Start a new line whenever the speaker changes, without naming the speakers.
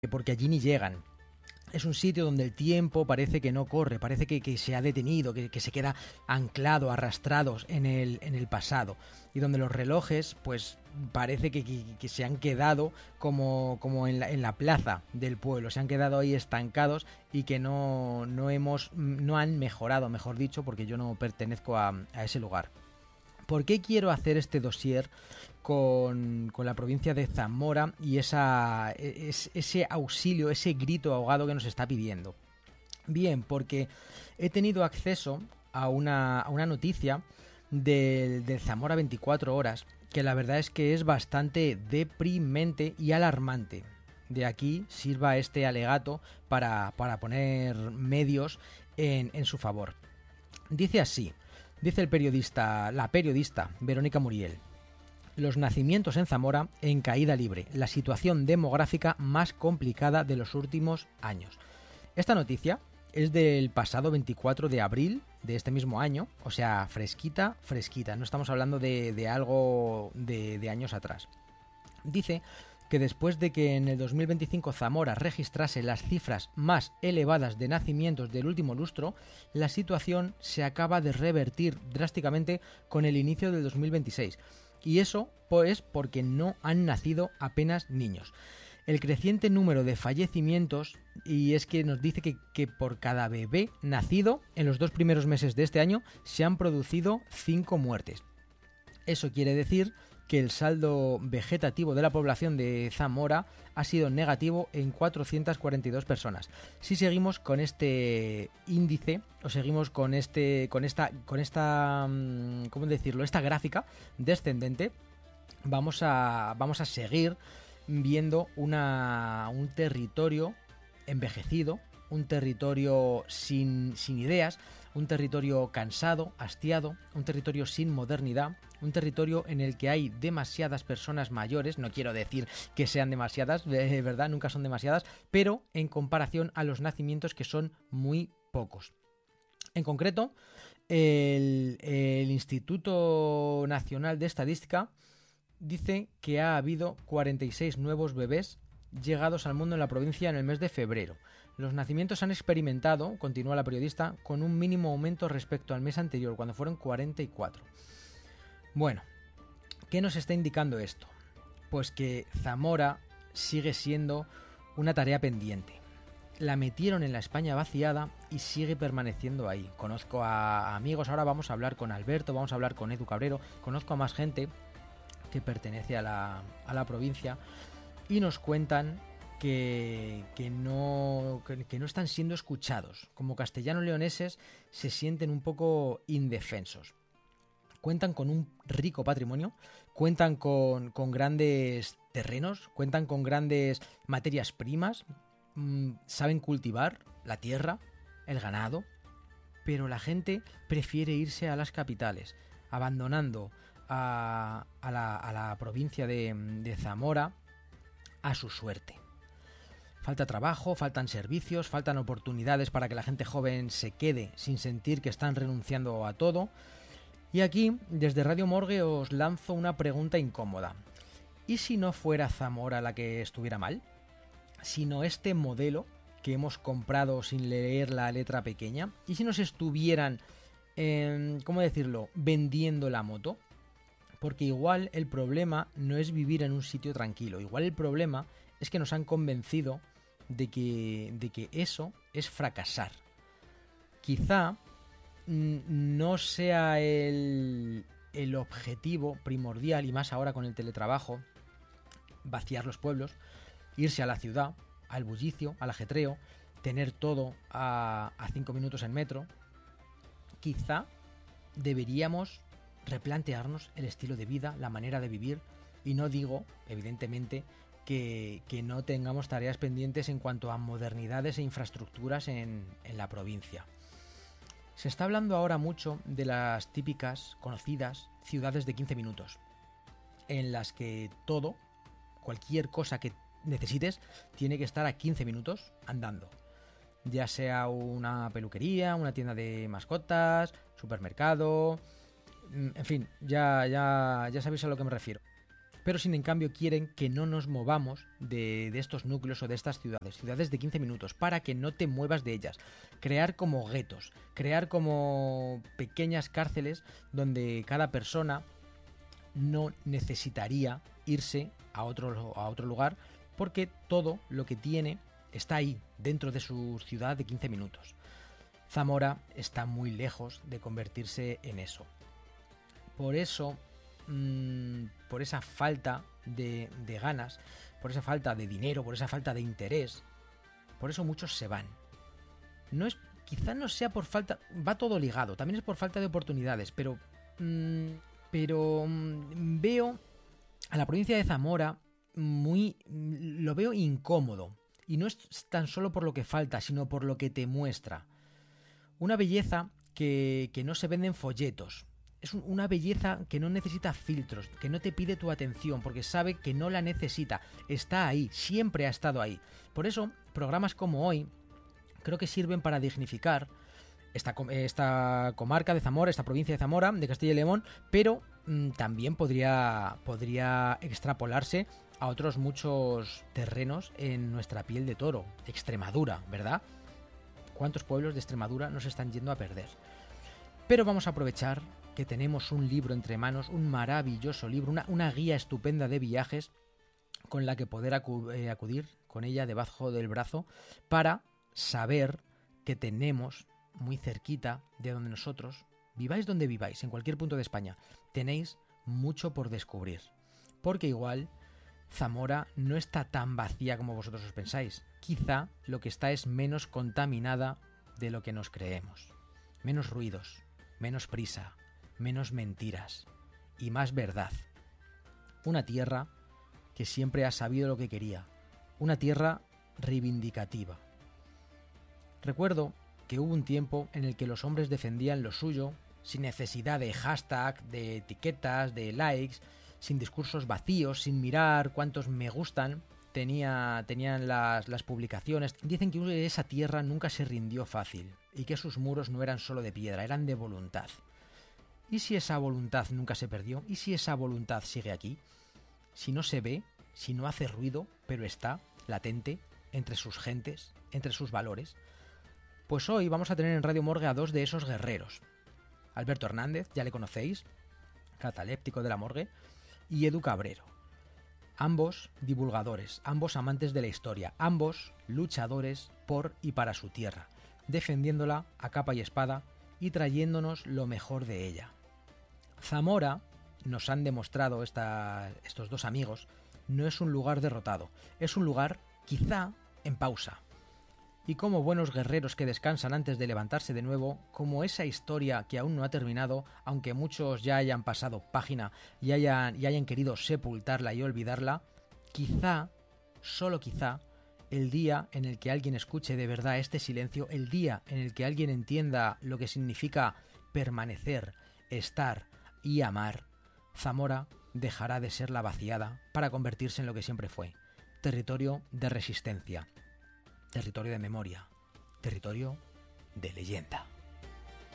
porque allí ni llegan. Es un sitio donde el tiempo parece que no corre, parece que se ha detenido, que se queda anclado, arrastrados en el pasado. Y donde los relojes, pues parece que se han quedado como en la plaza del pueblo, se han quedado ahí estancados y que no han mejorado, mejor dicho, porque yo no pertenezco a ese lugar. ¿Por qué quiero hacer este dossier con la provincia de Zamora y ese auxilio, ese grito ahogado que nos está pidiendo? Bien, porque he tenido acceso a una noticia del Zamora 24 horas, que la verdad es que es bastante deprimente y alarmante. De aquí sirva este alegato para poner medios en su favor. Dice así, dice la periodista Verónica Muriel: los nacimientos en Zamora en caída libre, la situación demográfica más complicada de los últimos años. Esta noticia es del pasado 24 de abril de este mismo año, o sea, fresquita, fresquita, no estamos hablando de algo de años atrás. Dice que después de que en el 2025 Zamora registrase las cifras más elevadas de nacimientos del último lustro, la situación se acaba de revertir drásticamente con el inicio del 2026. Y eso pues porque no han nacido apenas niños. El creciente número de fallecimientos, y es que nos dice que por cada bebé nacido en los 2 primeros meses de este año se han producido 5 muertes. Eso quiere decir que el saldo vegetativo de la población de Zamora ha sido negativo en 442 personas. Si seguimos con este índice, o seguimos con esta, ¿cómo decirlo? Esta gráfica descendente, vamos a seguir viendo un territorio envejecido, un territorio sin ideas, un territorio cansado, hastiado, un territorio sin modernidad, un territorio en el que hay demasiadas personas mayores. No quiero decir que sean demasiadas, de verdad, nunca son demasiadas, pero en comparación a los nacimientos, que son muy pocos. En concreto, el Instituto Nacional de Estadística dice que ha habido 46 nuevos bebés llegados al mundo en la provincia en el mes de febrero. Los nacimientos han experimentado, continúa la periodista, con un mínimo aumento respecto al mes anterior, cuando fueron 44. Bueno, ¿qué nos está indicando esto? Pues que Zamora sigue siendo una tarea pendiente. La metieron en la España vaciada y sigue permaneciendo ahí. Conozco a amigos, ahora vamos a hablar con Alberto, vamos a hablar con Edu Cabrero, conozco a más gente que pertenece a la provincia y nos cuentan que no están siendo escuchados. Como castellano-leoneses se sienten un poco indefensos. Cuentan con un rico patrimonio, cuentan con grandes terrenos, cuentan con grandes materias primas, saben cultivar la tierra, el ganado, pero la gente prefiere irse a las capitales, abandonando a la provincia de Zamora a su suerte. Falta trabajo, faltan servicios, faltan oportunidades para que la gente joven se quede sin sentir que están renunciando a todo. Y aquí, desde Radio Morgue, os lanzo una pregunta incómoda. ¿Y si no fuera Zamora la que estuviera mal? Sino este modelo que hemos comprado sin leer la letra pequeña. ¿Y si nos estuvieran, ¿cómo decirlo?, vendiendo la moto? Porque igual el problema no es vivir en un sitio tranquilo. Igual el problema es que nos han convencido de que eso es fracasar. Quizá no sea el objetivo primordial, y más ahora con el teletrabajo, vaciar los pueblos, irse a la ciudad, al bullicio, al ajetreo, tener todo a 5 minutos en metro. Quizá deberíamos replantearnos el estilo de vida, la manera de vivir, y no digo, evidentemente, que no tengamos tareas pendientes en cuanto a modernidades e infraestructuras en la provincia. Se está hablando ahora mucho de las típicas, conocidas ciudades de 15 minutos, en las que todo, cualquier cosa que necesites, tiene que estar a 15 minutos andando. Ya sea una peluquería, una tienda de mascotas, supermercado, en fin, ya sabéis a lo que me refiero. pero sin en cambio quieren que no nos movamos de estos núcleos o de estas ciudades de 15 minutos, para que no te muevas de ellas. Crear como guetos, crear como pequeñas cárceles donde cada persona no necesitaría irse a otro lugar, porque todo lo que tiene está ahí, dentro de su ciudad de 15 minutos. Zamora está muy lejos de convertirse en eso. Por eso, por esa falta de ganas, por esa falta de dinero, por esa falta de interés, por eso muchos se van. Quizá no sea por falta, va todo ligado, también es por falta de oportunidades, pero veo a la provincia de Zamora lo veo incómodo, y no es tan solo por lo que falta, sino por lo que te muestra. Una belleza que no se vende en folletos. Es una belleza que no necesita filtros, que no te pide tu atención, porque sabe que no la necesita. Está ahí, siempre ha estado ahí. Por eso, programas como hoy creo que sirven para dignificar esta comarca de Zamora, esta provincia de Zamora, de Castilla y León, pero también podría extrapolarse a otros muchos terrenos en nuestra piel de toro. Extremadura, ¿verdad? ¿Cuántos pueblos de Extremadura nos están yendo a perder? Pero vamos a aprovechar que tenemos un libro entre manos, un maravilloso libro, una guía estupenda de viajes con la que poder acudir con ella debajo del brazo, para saber que tenemos muy cerquita de donde nosotros, viváis donde viváis, en cualquier punto de España, tenéis mucho por descubrir. Porque igual Zamora no está tan vacía como vosotros os pensáis. Quizá lo que está es menos contaminada de lo que nos creemos. Menos ruidos, menos prisa, menos mentiras y más verdad. Una tierra que siempre ha sabido lo que quería. Una tierra reivindicativa. Recuerdo que hubo un tiempo en el que los hombres defendían lo suyo sin necesidad de hashtag, de etiquetas, de likes, sin discursos vacíos, sin mirar cuántos me gustan tenían las publicaciones. Dicen que esa tierra nunca se rindió fácil y que sus muros no eran solo de piedra, eran de voluntad. ¿Y si esa voluntad nunca se perdió? ¿Y si esa voluntad sigue aquí? Si no se ve, si no hace ruido, pero está latente entre sus gentes, entre sus valores. Pues hoy vamos a tener en Radio Morgue a dos de esos guerreros. Alberto Hernández, ya le conocéis, cataléptico de la morgue, y Edu Cabrero. Ambos divulgadores, ambos amantes de la historia, ambos luchadores por y para su tierra, defendiéndola a capa y espada y trayéndonos lo mejor de ella. Zamora, nos han demostrado estos dos amigos, no es un lugar derrotado, es un lugar quizá en pausa. Y como buenos guerreros que descansan antes de levantarse de nuevo, como esa historia que aún no ha terminado, aunque muchos ya hayan pasado página y hayan querido sepultarla y olvidarla, quizá, solo quizá, el día en el que alguien escuche de verdad este silencio, el día en el que alguien entienda lo que significa permanecer, estar y amar, Zamora dejará de ser la vaciada para convertirse en lo que siempre fue: territorio de resistencia, territorio de memoria, territorio de leyenda.